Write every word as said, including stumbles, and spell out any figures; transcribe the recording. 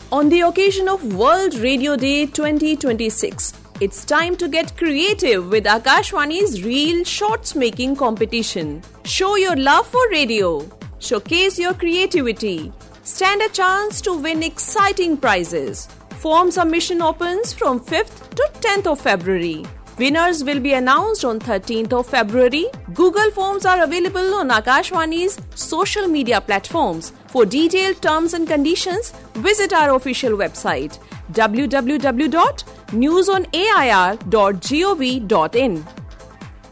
On the occasion of World Radio Day twenty twenty-six, it's time to get creative with Akashvani's Reel Shorts Making Competition. Show your love for radio. Showcase your creativity. Stand a chance to win exciting prizes. Form submission opens from fifth to tenth of February. Winners will be announced on thirteenth of February. Google Forms are available on Akashvani's social media platforms. For detailed terms and conditions, visit our official website w w w dot news on a i r dot gov dot in.